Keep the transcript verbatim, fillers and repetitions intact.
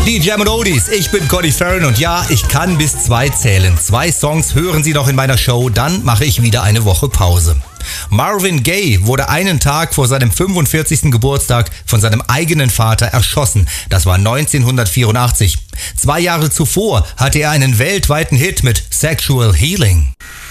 Die Jam and Oldies, ich bin Conny Farron und ja, ich kann bis zwei zählen. Zwei Songs hören Sie noch in meiner Show, dann mache ich wieder eine Woche Pause. Marvin Gaye wurde einen Tag vor seinem fünfundvierzigsten Geburtstag von seinem eigenen Vater erschossen. Das war neunzehnhundertvierundachtzig. Zwei Jahre zuvor hatte er einen weltweiten Hit mit Sexual Healing.